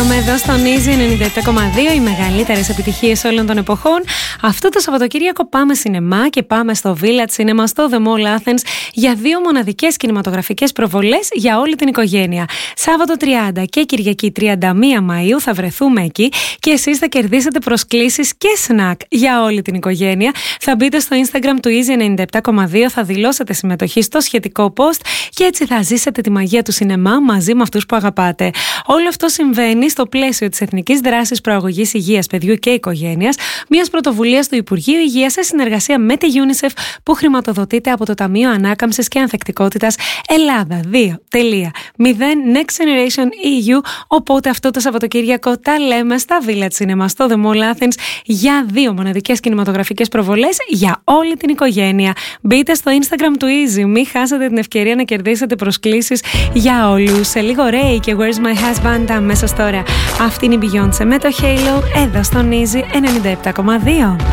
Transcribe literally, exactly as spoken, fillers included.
Πάμε εδώ στον Easy ενενήντα επτά κόμμα δύο, οι μεγαλύτερες επιτυχίες όλων των εποχών. Αυτό το Σαββατοκύριακο πάμε σινεμά και πάμε στο Village Cinema στο The Mall Athens για δύο μοναδικές κινηματογραφικές προβολές για όλη την οικογένεια. Σάββατο τριάντα και Κυριακή τριάντα μία Μαΐου θα βρεθούμε εκεί και εσείς θα κερδίσετε προσκλήσεις και σνακ για όλη την οικογένεια. Θα μπείτε στο Instagram του Easy ενενήντα επτά κόμμα δύο, θα δηλώσετε συμμετοχή στο σχετικό post και έτσι θα ζήσετε τη μαγεία του σινεμά μαζί με αυτούς που αγαπάτε. Όλο αυτό συμβαίνει στο πλαίσιο της Εθνικής Δράσης Προαγωγής Υγείας Παιδιού και Οικογένειας, μιας πρωτοβουλίας του Υπουργείου Υγείας σε συνεργασία με τη UNICEF που χρηματοδοτείται από το Ταμείο Ανάκαμψης και Ανθεκτικότητας Ελλάδα δύο μηδέν Next Generation ι γιου. Οπότε αυτό το Σαββατοκύριακο τα λέμε στα Village Cinema στο The Mall Athens για δύο μοναδικές κινηματογραφικές προβολές για όλη την οικογένεια. Μπείτε στο Instagram του Easy, μην χάσετε την ευκαιρία να κερδίσετε προσκλήσεις για όλους. Σε λίγο Ray και Where's My Husband αμέσως τώρα. Αυτή είναι η Beyoncé με το Halo εδώ στον Easy ενενήντα επτά κόμμα δύο.